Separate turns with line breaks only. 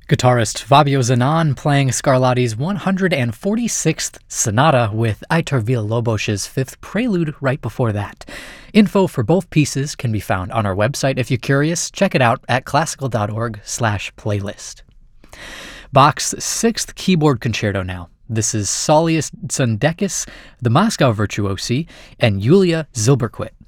Guitarist Fabio Zanon playing Scarlatti's 146th Sonata with Aitor Villalobos's 5th Prelude right before that. Info for both pieces can be found on our website. If you're curious, check it out at classical.org/playlist. Bach's 6th keyboard concerto now. This is Saulius Tsundeckis, the Moscow Virtuosi, and Yulia Zilberquit.